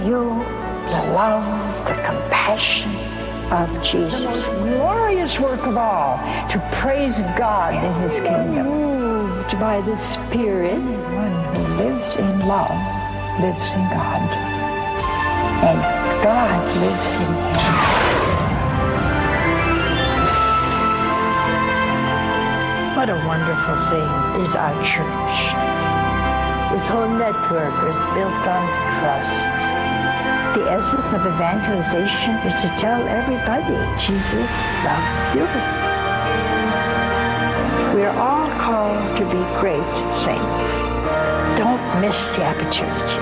You, the love, the compassion of Jesus. The most glorious work of all, to praise God in His kingdom. Moved by the Spirit. One who lives in love lives in God. And God lives in him. What a wonderful thing is our church. This whole network is built on trust. The essence of evangelization is to tell everybody Jesus loves you. We are all called to be great saints. Don't miss the opportunity.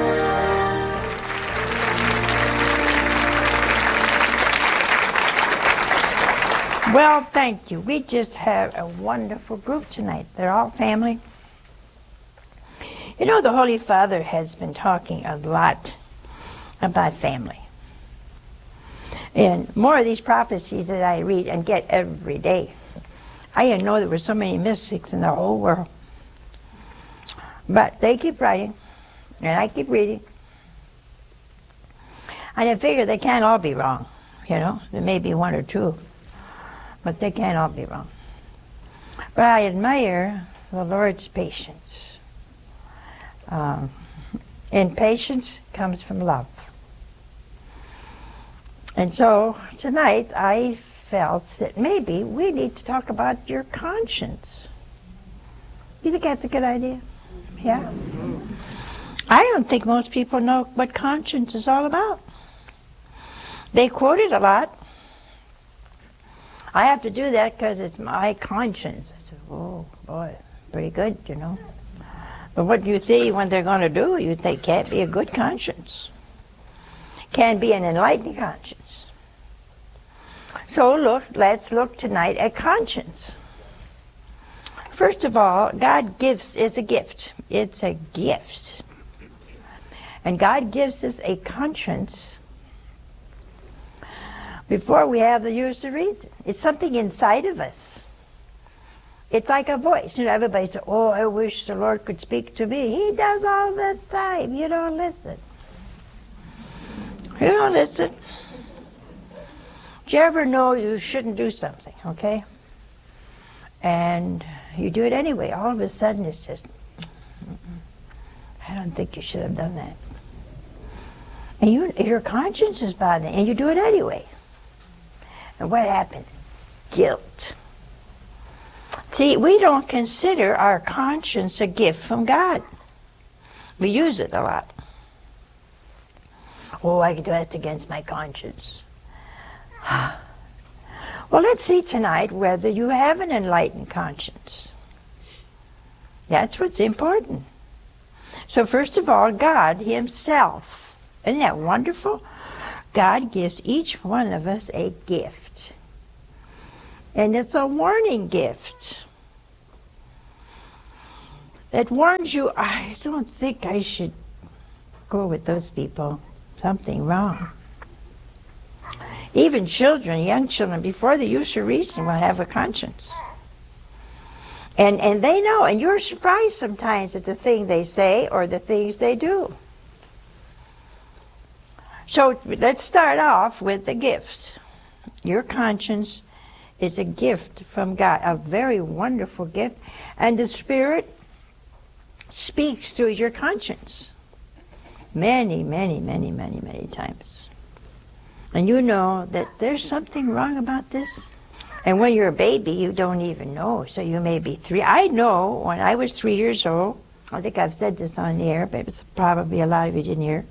Well, thank you. We just have a wonderful group tonight. They're all family. You know, the Holy Father has been talking a lot about family. And more of these prophecies that I read and get every day. I didn't know there were so many mystics in the whole world. But they keep writing, and I keep reading. And I figure they can't all be wrong, you know. There may be one or two, but they can't all be wrong. But I admire the Lord's patience. And patience comes from love. And so tonight I felt that maybe we need to talk about your conscience. You think that's a good idea? Yeah? I don't think most people know what conscience is all about. They quote it a lot. I have to do that because it's my conscience. I said, oh boy, pretty good, you know. But what you see when they're going to do, you think can't be a good conscience. Can be an enlightened conscience. So let's look tonight at conscience. First of all, God gives is a gift. It's a gift. And God gives us a conscience before we have the use of reason. It's something inside of us. It's like a voice. You know, everybody says, oh, I wish the Lord could speak to me. He does all the time. You don't listen. You don't listen. Do you ever know you shouldn't do something, okay? And you do it anyway. All of a sudden it says, I don't think you should have done that. And your conscience is bothering, and you do it anyway. And what happens? Guilt. See, we don't consider our conscience a gift from God. We use it a lot. Oh, I can do that against my conscience. Well, let's see tonight whether you have an enlightened conscience. That's what's important. So first of all, God Himself. Isn't that wonderful? God gives each one of us a gift. And it's a warning gift. It warns you, I don't think I should go with those people. Something wrong. Even children, young children, before the use of reason will have a conscience. And they know, and you're surprised sometimes at the thing they say or the things they do. So let's start off with the gifts. Your conscience is a gift from God, a very wonderful gift. And the Spirit speaks through your conscience. Many, many, many, many, many times. And you know that there's something wrong about this. And when you're a baby, you don't even know. So you may be 3. I know when I was 3 years old, I think I've said this on the air, but it's probably a lot of you didn't hear.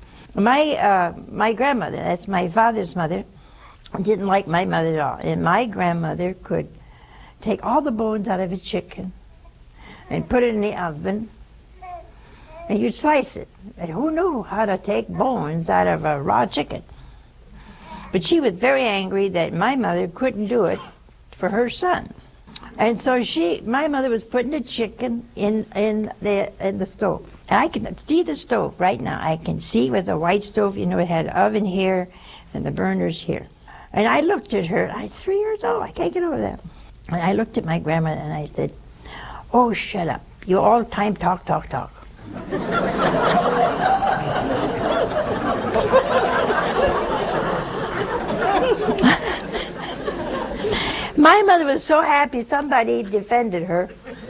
My grandmother, that's my father's mother, didn't like my mother at all. And my grandmother could take all the bones out of a chicken and put it in the oven, and you'd slice it. And who knew how to take bones out of a raw chicken? But she was very angry that my mother couldn't do it for her son. And so my mother was putting the chicken in the stove. And I can see the stove right now. I can see it was a white stove, you know, it had an oven here and the burners here. And I looked at her, I was 3 years old, I can't get over that. And I looked at my grandmother and I said, oh, shut up. You all the time talk, talk, talk. My mother was so happy somebody defended her.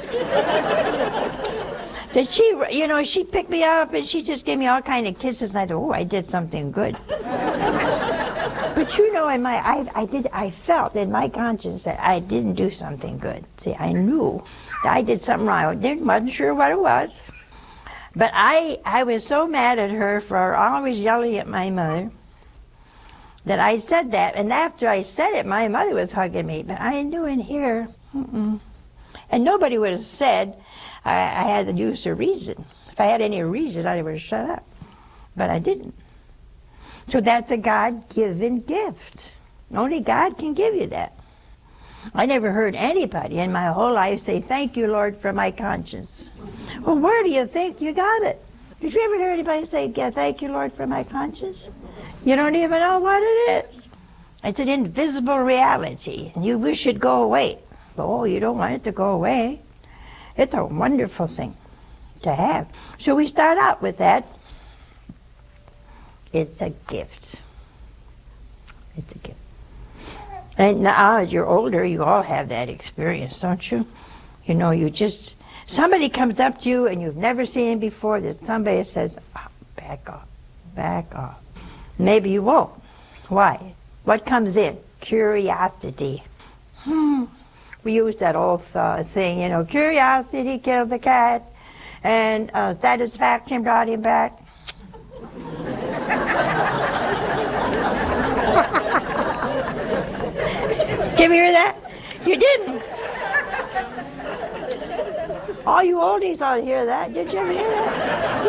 That she picked me up and she just gave me all kind of kisses, and I thought, oh, I did something good. But I felt in my conscience that I didn't do something good. See, I knew that I did something wrong. I wasn't sure what it was. But I was so mad at her for always yelling at my mother that I said that. And after I said it, my mother was hugging me. But I knew in here, and nobody would have said I had to use a reason. If I had any reason, I would have shut up. But I didn't. So that's a God-given gift. Only God can give you that. I never heard anybody in my whole life say, thank you, Lord, for my conscience. Well, where do you think you got it? Did you ever hear anybody say, yeah, thank you, Lord, for my conscience? You don't even know what it is. It's an invisible reality, and you wish it'd go away. Oh, you don't want it to go away. It's a wonderful thing to have. So we start out with that. It's a gift. It's a gift. And now as you're older, you all have that experience, don't you? You know, somebody comes up to you and you've never seen him before, that somebody says, oh, back off, back off. Maybe you won't. Why? What comes in? Curiosity. We use that old saying, curiosity killed the cat, and satisfaction brought him back. Did you hear that? You didn't. All you oldies ought to hear that. Did you ever hear that?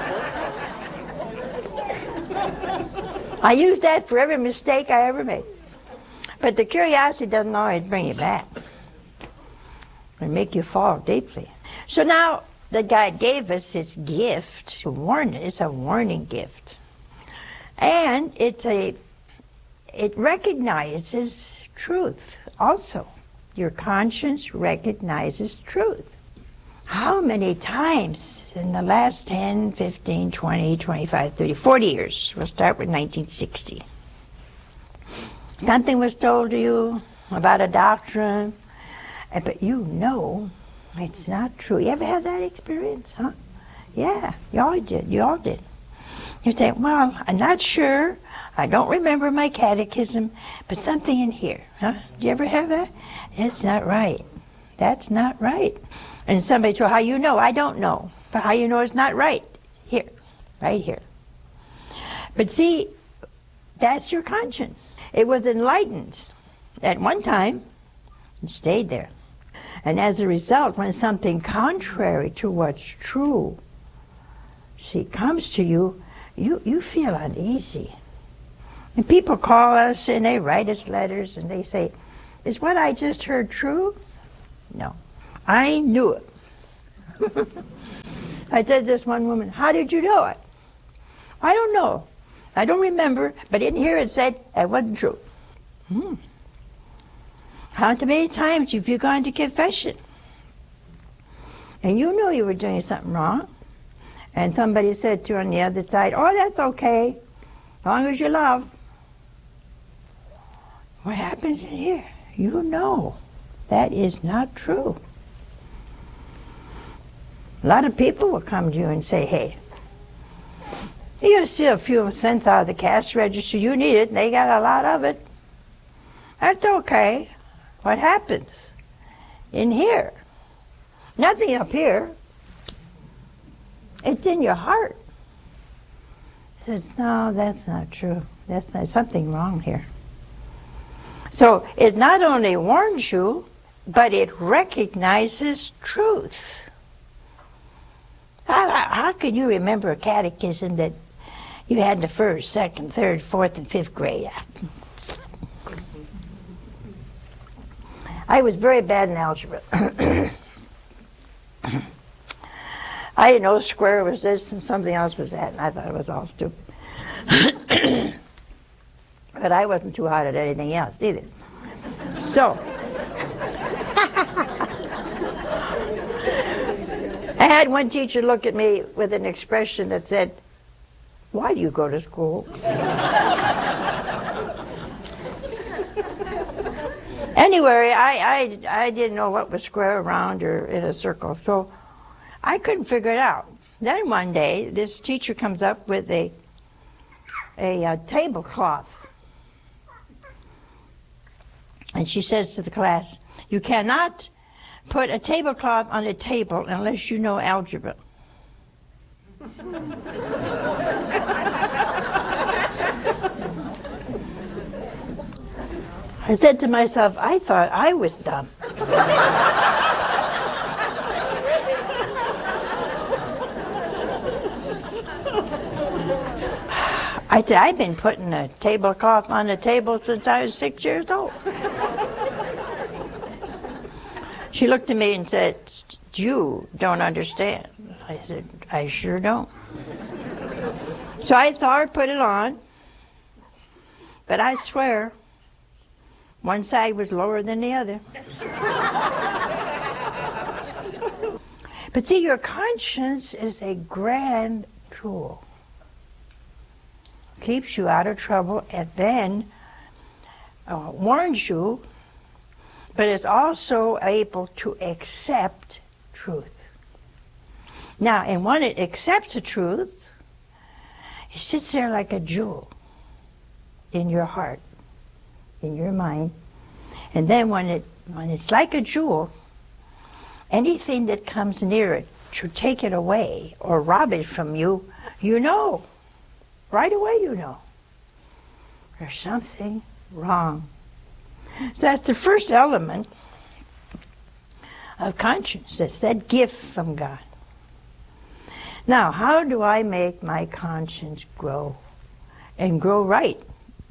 Yeah. I use that for every mistake I ever made. But the curiosity doesn't always bring you back. It make you fall deeply. So now that God gave us this gift to warn us, it's a warning gift. And it recognizes truth also. Your conscience recognizes truth. How many times in the last 10, 15, 20, 25, 30, 40 years, we'll start with 1960, something was told to you about a doctrine, but you know it's not true. You ever have that experience, huh? Yeah, you all did. You all did. You say, well, I'm not sure. I don't remember my catechism, but something in here, huh? Do you ever have that? It's not right. That's not right. And somebody said, well, how you know? I don't know. But how you know it's not right? Here, right here. But see, that's your conscience. It was enlightened at one time and stayed there. And as a result, when something contrary to what's true, see, comes to you, you feel uneasy. And people call us and they write us letters and they say, is what I just heard true? No. I knew it. I said to this one woman, how did you know it? I don't know. I don't remember, but in here it said it wasn't true. How many times have you gone to confession and you knew you were doing something wrong, and somebody said to you on the other side, oh, that's okay, as long as you love. What happens in here? You know that is not true. A lot of people will come to you and say, hey, you got to steal a few cents out of the cash register. You need it. They got a lot of it. That's okay. What happens in here? Nothing up here. It's in your heart. It says, no, that's not true. That's not, something wrong here. So it not only warns you, but it recognizes truth. How can you remember a catechism that you had in the first, second, third, fourth, and fifth grade? I was very bad in algebra. I didn't know square was this and something else was that, and I thought it was all stupid. But I wasn't too hot at anything else either. So, I had one teacher look at me with an expression that said, why do you go to school? Anyway, I didn't know what was square, round, or in a circle, so I couldn't figure it out. Then one day, this teacher comes up with a tablecloth. And she says to the class, you cannot put a tablecloth on a table unless you know algebra. I said to myself, I thought I was dumb. I said, I've been putting a tablecloth on a table since I was 6 years old. She looked at me and said, you don't understand. I said, I sure don't. So I saw her put it on, but I swear, one side was lower than the other. But see, your conscience is a grand tool. Keeps you out of trouble and then warns you, but is also able to accept truth. Now, and when it accepts the truth, it sits there like a jewel in your heart, in your mind. And then when it's like a jewel, anything that comes near it to take it away or rob it from you, you know. Right away you know. There's something wrong. That's the first element of conscience. It's that gift from God. Now, how do I make my conscience grow? And grow right?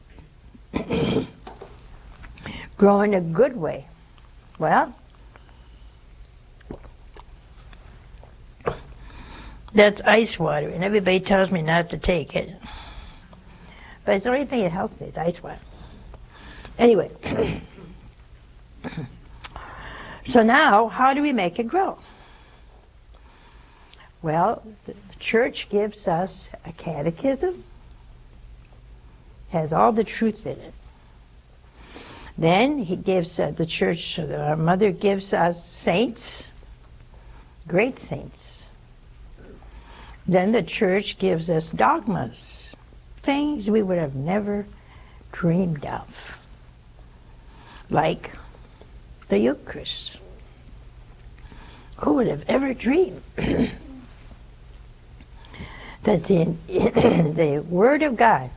Grow in a good way. Well, that's ice water, and everybody tells me not to take it. But it's the only thing that helps me is ice water. Anyway, so now, how do we make it grow? Well, the church gives us a catechism, has all the truth in it. Then he gives the church, our mother gives us saints, great saints. Then the church gives us dogmas, things we would have never dreamed of, like the Eucharist. Who would have ever dreamed that the Word of God,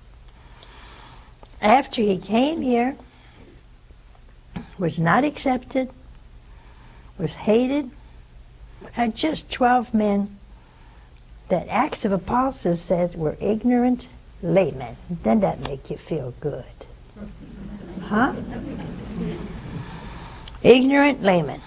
after he came here, was not accepted, was hated, had just 12 men that Acts of Apostles says were ignorant laymen. Doesn't that make you feel good? Huh? Ignorant laymen.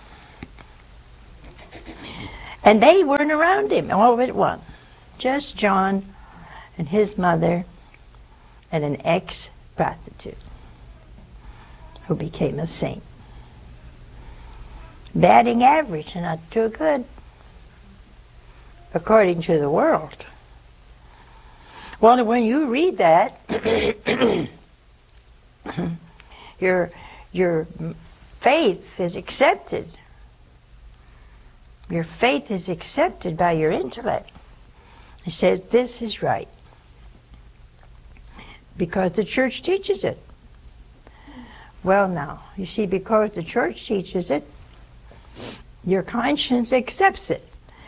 And they weren't around him, all but one. Just John and his mother and an ex-prostitute who became a saint. Batting average, not too good, according to the world. Well, when you read that, your faith is accepted. Your faith is accepted by your intellect. It says this is right because the church teaches it. Well, now, you see, because the church teaches it, your conscience accepts it.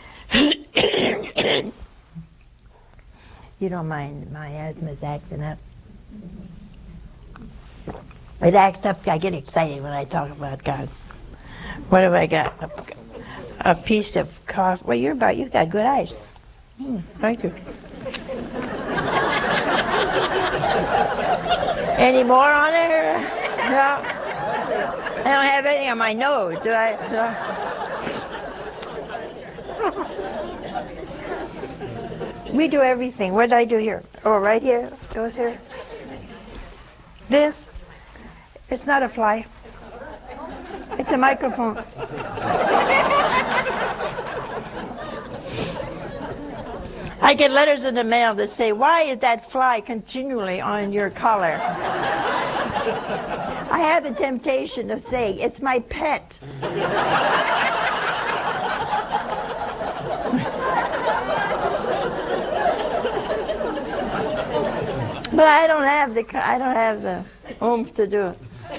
You don't mind my asthma's acting up? It acts up. I get excited when I talk about God. What have I got? A piece of coffee. Well, you got good eyes. Thank you. Any more on there? No. I don't have anything on my nose, do I? No. We do everything. What did I do here? Oh, right here? Goes here? This? It's not a fly. It's a microphone. I get letters in the mail that say, "Why is that fly continually on your collar?" I have the temptation of saying, "It's my pet." But I don't have the oomph to do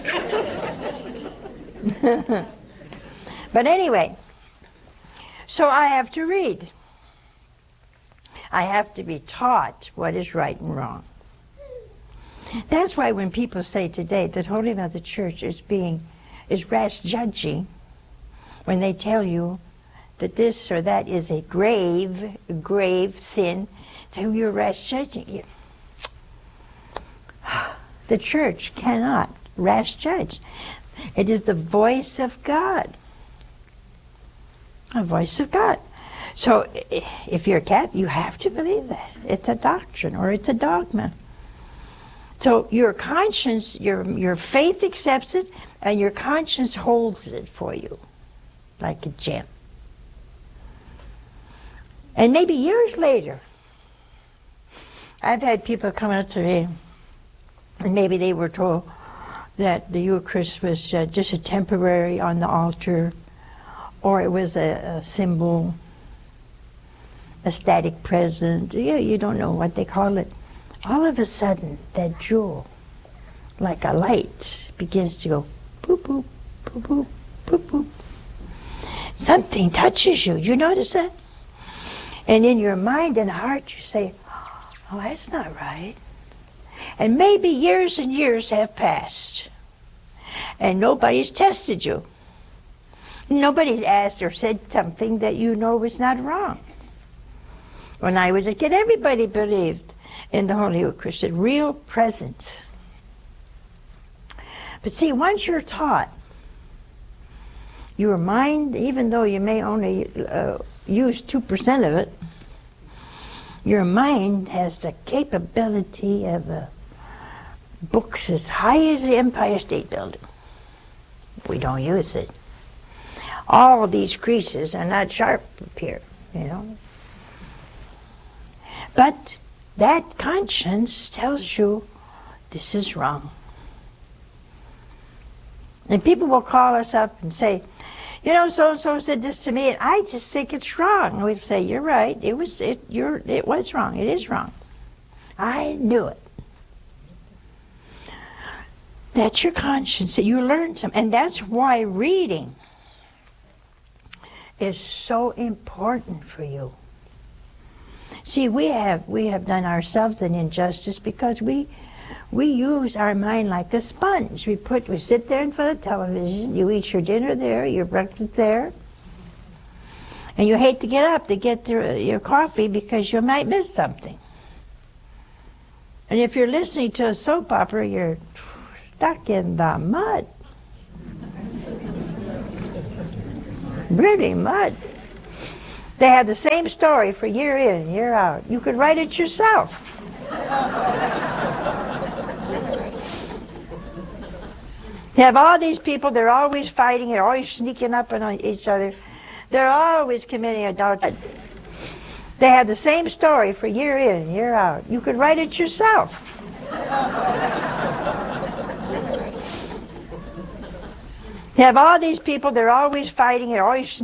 it. But anyway, so I have to read. I have to be taught what is right and wrong. That's why when people say today that Holy Mother Church is rash judging, when they tell you that this or that is a grave sin, so you're rash judging. The Church cannot rash judge. It is the voice of God. A voice of God. So if you're a Catholic, you have to believe that. It's a doctrine or it's a dogma. So your conscience, your faith accepts it, and your conscience holds it for you, like a gem. And maybe years later, I've had people come up to me, and maybe they were told that the Eucharist was just a temporary on the altar, or it was a symbol, a static present. You don't know what they call it. All of a sudden, that jewel, like a light, begins to go boop, boop, boop, boop, boop, boop. Something touches you. You notice that? And in your mind and heart, you say, "Oh, that's not right." And maybe years and years have passed, and nobody's tested you. Nobody's asked or said something that you know was not wrong. When I was a kid, everybody believed in the Holy Eucharist, a real presence. But see, once you're taught, your mind, even though you may only use 2% of it, your mind has the capability of books as high as the Empire State Building. We don't use it. All these creases are not sharp up here, you know. But that conscience tells you this is wrong. And people will call us up and say, "You know, so-and-so said this to me, and I just think it's wrong." And we'd say, "You're right. It was wrong. It is wrong. I knew it." That's your conscience. You learn something. And that's why reading is so important for you. See, we have done ourselves an injustice because we use our mind like a sponge. We sit there in front of television, you eat your dinner there, your breakfast there, and you hate to get up to get your coffee because you might miss something. And if you're listening to a soap opera, you're stuck in the mud. Really mud. They have the same story for year in, year out. You could write it yourself. They have all these people, they're always fighting, they're always sneaking up on each other. They're always committing adultery. They have the same story for year in, year out. You could write it yourself. They have all these people, they're always fighting, they're always